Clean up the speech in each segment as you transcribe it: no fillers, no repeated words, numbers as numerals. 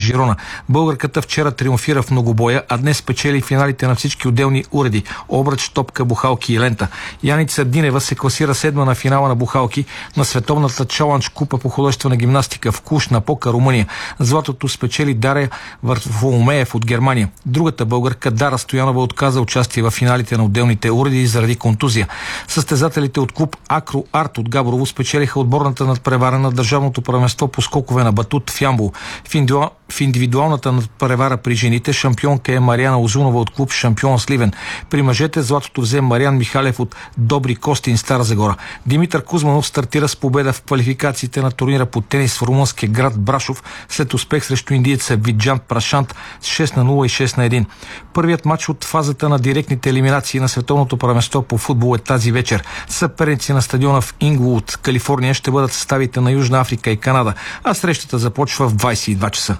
Жирона. Българката вчера триумфира в многобоя, а днес печели финалите на всички отделни уреди – обръч, топка, бухалки и лента. Яница Динева се класира седма на финала на бухалки на световната Чалъндж купа по художествена гимнастика в Клуж на Пока, Румъния. Златото спечели Дария Варфоломеев от Германия. Другата българка Дара Стоянова отказа участие в финалите на отделните уреди заради контузия. Състезателите от клуб Акро Арт от Габрово спечелиха отборната надпревара на държавното първенство по скокове на батут в Ямбол. В индивидуалната надпревара при жените шампионка е Мариана Озунова от клуб Шампион Сливен. При мъжете златото взе Мариан Михалев от Добри Костин, Стара Загора. Димитър Кузманов стартира с победа в квалификациите на турнира по тенис в румънския град Брашов след успех срещу индиеца Виджант Прашант с 6-0 и 6-1. Първият матч от фазата на директните елиминации на световното първенство по футбол е тази вечер. Съперници на стадиона в Ингвуд, Калифорния, ще бъдат съставите на Южна Африка и Канада, а срещата започва в 22 часа.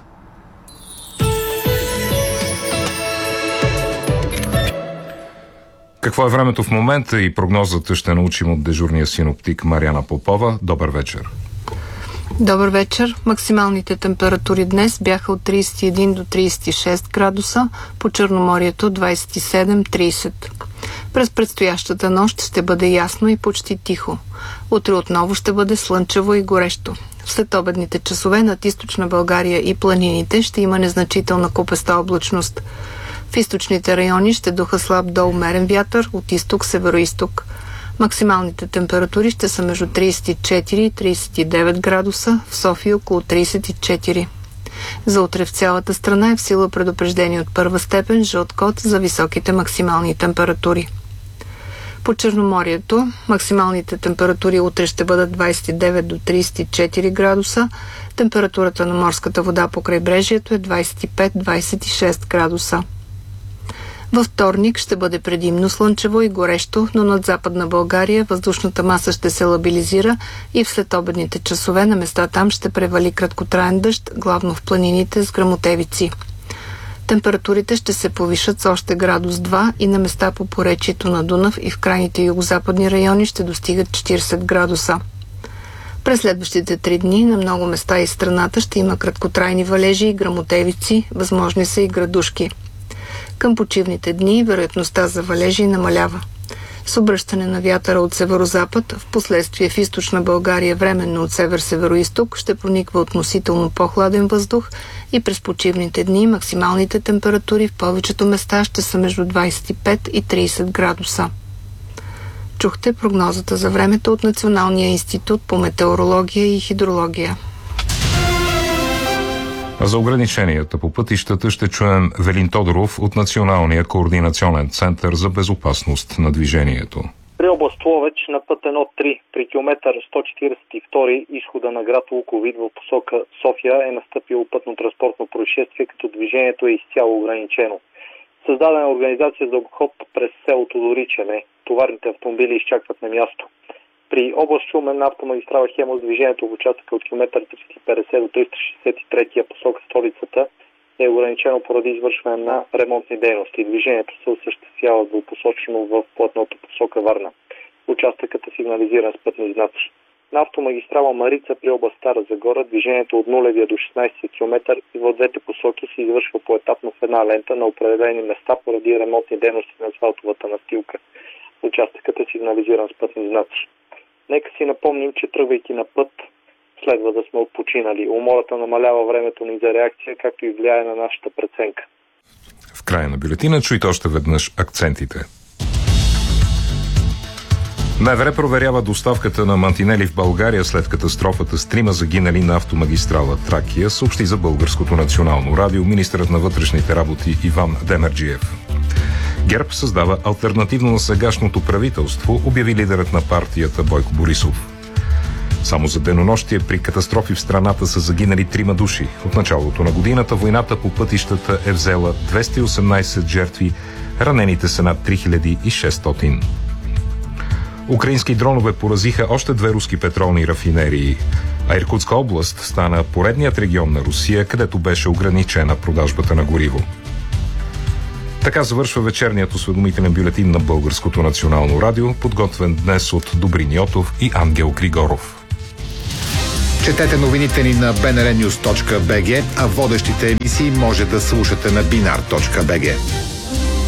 Какво е времето в момента и прогнозата ще научим от дежурния синоптик Мариана Попова. Добър вечер. Добър вечер. Максималните температури днес бяха от 31 до 36 градуса, по Черноморието 27-30. През предстоящата нощ ще бъде ясно и почти тихо. Утре отново ще бъде слънчево и горещо. В следобедните часове над източна България и планините ще има незначителна купеста облачност. В източните райони ще духа слаб до умерен вятър от изток-североизток. Максималните температури ще са между 34 и 39 градуса, в София около 34. За утре в цялата страна е в сила предупреждение от първа степен жълт код за високите максимални температури. По Черноморието максималните температури утре ще бъдат 29 до 34 градуса, температурата на морската вода по крайбрежието е 25-26 градуса. Във вторник ще бъде предимно слънчево и горещо, но над Западна България въздушната маса ще се лабилизира и в следобедните часове на места там ще превали краткотраен дъжд, главно в планините с гръмотевици. Температурите ще се повишат с още градус 2 и на места по поречието на Дунав и в крайните югозападни райони ще достигат 40 градуса. През следващите 3 дни на много места из страната ще има краткотрайни валежи и гръмотевици, възможни са и градушки. Към почивните дни вероятността за валежи намалява. С обръщане на вятъра от северозапад, в последствие в източна България временно от север-североизток ще прониква относително по-хладен въздух и през почивните дни максималните температури в повечето места ще са между 25 и 30 градуса. Чухте прогнозата за времето от Националния институт по метеорология и хидрология. За ограниченията по пътищата ще чуем Велин Тодоров от Националния координационен център за безопасност на движението. При област Ловеч на път 1-3 при километър 142 изхода на град Луковит в посока София е настъпило пътно-транспортно происшествие, като движението е изцяло ограничено. Създадена организация за обход през селото Доричене. Товарните автомобили изчакват на място. При област Шумен на автомагистрала Хемус движението в участъка от километър 350 до 363 посока столицата е ограничено поради извършване на ремонтни дейности. Движението се осъществява двупосочно в платното посока Варна. Участъкът е сигнализиран с пътни знаци. На автомагистрала Марица при област Стара Загора движението от 0 до 16 км и в двете посоки се извършва поетапно в една лента на определени места поради ремонтни дейности на асфалтовата настилка. Участъкът е сигнализиран с пътни знаци. Нека си напомним, че тръгвайки на път, следва да сме отпочинали. Умората намалява времето ни за реакция, както и влияе на нашата преценка. В края на бюлетина чуйте още веднъж акцентите. МВР проверява доставката на мантинели в България след катастрофата с 3 загинали на автомагистрала Тракия, съобщи за Българското национално радио министърът на вътрешните работи Иван Демерджиев. ГЕРБ създава алтернативно на сегашното правителство, обяви лидерът на партията Бойко Борисов. Само за денонощие при катастрофи в страната са загинали 3 души. От началото на годината войната по пътищата е взела 218 жертви, ранените са над 3600. Украински дронове поразиха още 2 руски петролни рафинерии, а Иркутска област стана поредният регион на Русия, където беше ограничена продажбата на гориво. Така завършва вечерният осведомителен бюлетин на Българското национално радио, подготвен днес от Добрин Йотов и Ангел Григоров. Четете новините ни на bnrnews.bg, а водещите емисии може да слушате на binar.bg.